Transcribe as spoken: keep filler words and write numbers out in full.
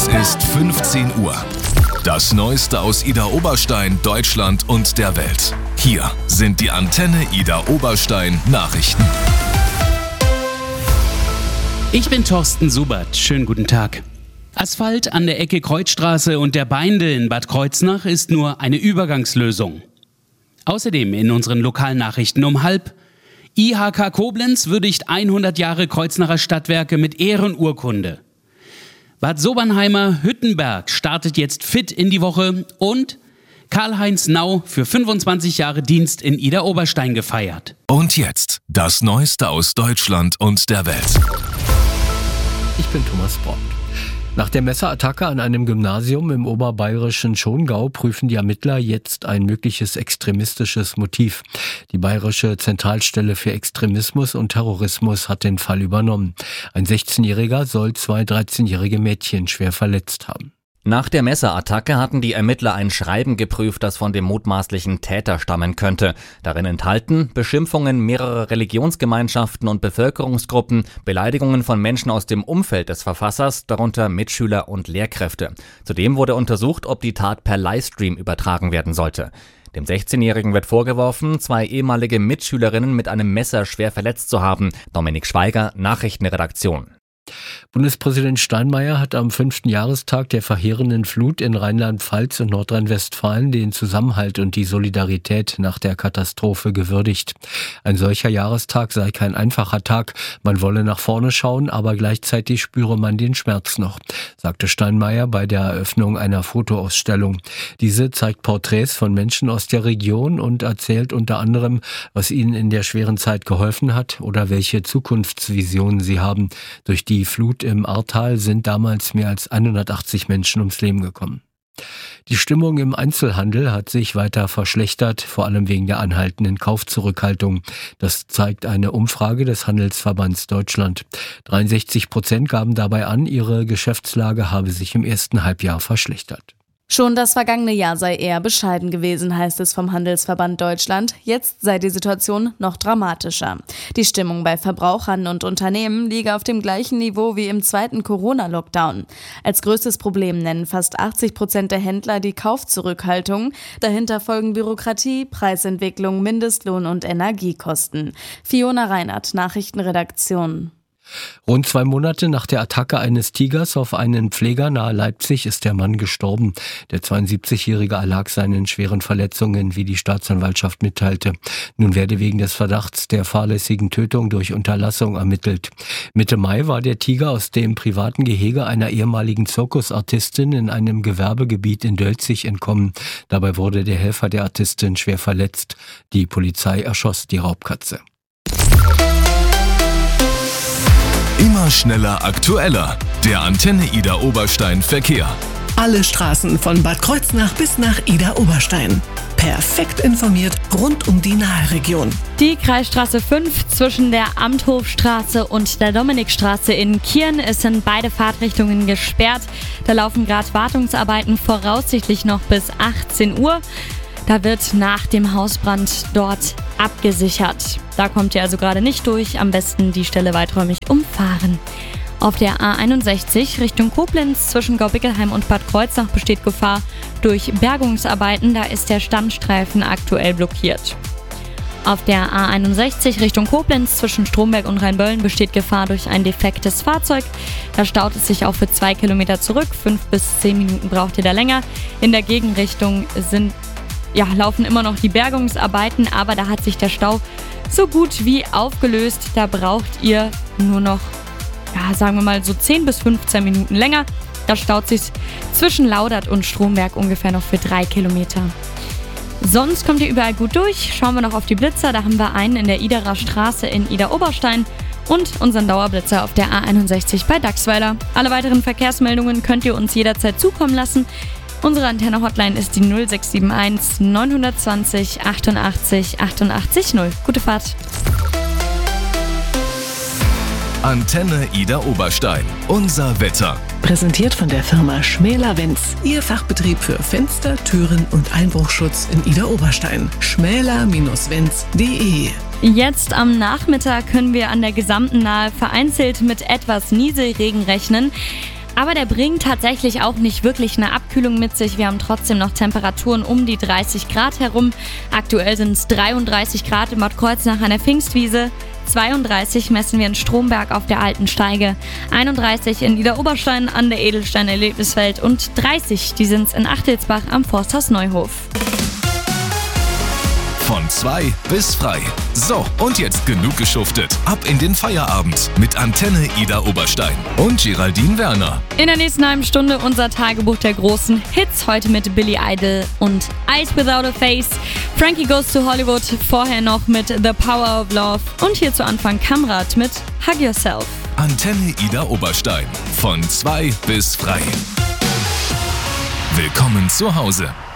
ist fünfzehn Uhr. Das Neueste aus Idar-Oberstein, Deutschland und der Welt. Hier sind die Antenne Idar-Oberstein Nachrichten. Ich bin Thorsten Subert. Schönen guten Tag. Asphalt an der Ecke Kreuzstraße und der Beinde in Bad Kreuznach ist nur eine Übergangslösung. Außerdem in unseren lokalen Nachrichten um halb: I H K Koblenz würdigt hundert Jahre Kreuznacher Stadtwerke mit Ehrenurkunde. Bad Sobernheimer Hüttenberg startet jetzt fit in die Woche und Karl-Heinz Nau für fünfundzwanzig Jahre Dienst in Idar-Oberstein gefeiert. Und jetzt das Neueste aus Deutschland und der Welt. Ich bin Thomas Brock. Nach der Messerattacke an einem Gymnasium im oberbayerischen Schongau prüfen die Ermittler jetzt ein mögliches extremistisches Motiv. Die Bayerische Zentralstelle für Extremismus und Terrorismus hat den Fall übernommen. Ein sechzehnjähriger soll zwei dreizehnjährige Mädchen schwer verletzt haben. Nach der Messerattacke hatten die Ermittler ein Schreiben geprüft, das von dem mutmaßlichen Täter stammen könnte. Darin enthalten Beschimpfungen mehrerer Religionsgemeinschaften und Bevölkerungsgruppen, Beleidigungen von Menschen aus dem Umfeld des Verfassers, darunter Mitschüler und Lehrkräfte. Zudem wurde untersucht, ob die Tat per Livestream übertragen werden sollte. Dem sechzehnjährigen wird vorgeworfen, zwei ehemalige Mitschülerinnen mit einem Messer schwer verletzt zu haben. Dominik Schweiger, Nachrichtenredaktion. Bundespräsident Steinmeier hat am fünften Jahrestag der verheerenden Flut in Rheinland-Pfalz und Nordrhein-Westfalen den Zusammenhalt und die Solidarität nach der Katastrophe gewürdigt. Ein solcher Jahrestag sei kein einfacher Tag. Man wolle nach vorne schauen, aber gleichzeitig spüre man den Schmerz noch, sagte Steinmeier bei der Eröffnung einer Fotoausstellung. Diese zeigt Porträts von Menschen aus der Region und erzählt unter anderem, was ihnen in der schweren Zeit geholfen hat oder welche Zukunftsvisionen sie haben. Durch die Die Flut im Ahrtal sind damals mehr als hundertachtzig Menschen ums Leben gekommen. Die Stimmung im Einzelhandel hat sich weiter verschlechtert, vor allem wegen der anhaltenden Kaufzurückhaltung. Das zeigt eine Umfrage des Handelsverbands Deutschland. dreiundsechzig Prozent gaben dabei an, ihre Geschäftslage habe sich im ersten Halbjahr verschlechtert. Schon das vergangene Jahr sei eher bescheiden gewesen, heißt es vom Handelsverband Deutschland. Jetzt sei die Situation noch dramatischer. Die Stimmung bei Verbrauchern und Unternehmen liege auf dem gleichen Niveau wie im zweiten Corona-Lockdown. Als größtes Problem nennen fast achtzig Prozent der Händler die Kaufzurückhaltung. Dahinter folgen Bürokratie, Preisentwicklung, Mindestlohn und Energiekosten. Fiona Reinert, Nachrichtenredaktion. Rund zwei Monate nach der Attacke eines Tigers auf einen Pfleger nahe Leipzig ist der Mann gestorben. Der zweiundsiebzigjährige erlag seinen schweren Verletzungen, wie die Staatsanwaltschaft mitteilte. Nun werde wegen des Verdachts der fahrlässigen Tötung durch Unterlassung ermittelt. Mitte Mai war der Tiger aus dem privaten Gehege einer ehemaligen Zirkusartistin in einem Gewerbegebiet in Dölzig entkommen. Dabei wurde der Helfer der Artistin schwer verletzt. Die Polizei erschoss die Raubkatze. Immer schneller, aktueller. Der Antenne Idar-Oberstein Verkehr. Alle Straßen von Bad Kreuznach bis nach Idar-Oberstein. Perfekt informiert rund um die Nahe-Region. Die Kreisstraße fünf zwischen der Amthofstraße und der Dominikstraße in Kirn ist in beide Fahrtrichtungen gesperrt. Da laufen gerade Wartungsarbeiten voraussichtlich noch bis achtzehn Uhr. Da wird nach dem Hausbrand dort abgesichert. Da kommt ihr also gerade nicht durch. Am besten die Stelle weiträumig umfahren. Auf der A einundsechzig Richtung Koblenz zwischen Gaubickelheim und Bad Kreuznach besteht Gefahr durch Bergungsarbeiten. Da ist der Standstreifen aktuell blockiert. Auf der A einundsechzig Richtung Koblenz zwischen Stromberg und Rheinböllen besteht Gefahr durch ein defektes Fahrzeug. Da staut es sich auch für zwei Kilometer zurück. Fünf bis zehn Minuten braucht ihr da länger. In der Gegenrichtung sind Ja, laufen immer noch die Bergungsarbeiten, aber da hat sich der Stau so gut wie aufgelöst. Da braucht ihr nur noch, ja, sagen wir mal so zehn bis fünfzehn Minuten länger. Da staut sich zwischen Laudert und Stromberg ungefähr noch für drei Kilometer. Sonst kommt ihr überall gut durch. Schauen wir noch auf die Blitzer. Da haben wir einen in der Iderer Straße in Idar-Oberstein und unseren Dauerblitzer auf der A einundsechzig bei Dachsweiler. Alle weiteren Verkehrsmeldungen könnt ihr uns jederzeit zukommen lassen. Unsere Antenne-Hotline ist die null sechs sieben eins neun zwei null achtundachtzig achtundachtzig null. Gute Fahrt. Antenne Idar-Oberstein. Unser Wetter. Präsentiert von der Firma Schmäler-Wenz. Ihr Fachbetrieb für Fenster, Türen und Einbruchschutz in Idar-Oberstein. schmäler Bindestrich wenz punkt de. Jetzt am Nachmittag können wir an der gesamten Nahe vereinzelt mit etwas Nieselregen rechnen. Aber der bringt tatsächlich auch nicht wirklich eine Abkühlung mit sich. Wir haben trotzdem noch Temperaturen um die dreißig Grad herum. Aktuell sind es dreiunddreißig Grad in Bad Kreuznach an der Pfingstwiese. zweiunddreißig messen wir in Stromberg auf der Alten Steige, einunddreißig in Idar-Oberstein an der Edelstein-Erlebniswelt und dreißig, die sind's in Achtelsbach am Forsthaus Neuhof. Von zwei bis frei. So, und jetzt genug geschuftet. Ab in den Feierabend mit Antenne Idar Oberstein und Geraldine Werner. In der nächsten halben Stunde unser Tagebuch der großen Hits. Heute mit Billy Idol und Eyes Without a Face. Frankie Goes to Hollywood. Vorher noch mit The Power of Love. Und hier zu Anfang Kamrat mit Hug Yourself. Antenne Idar Oberstein. Von zwei bis frei. Willkommen zu Hause.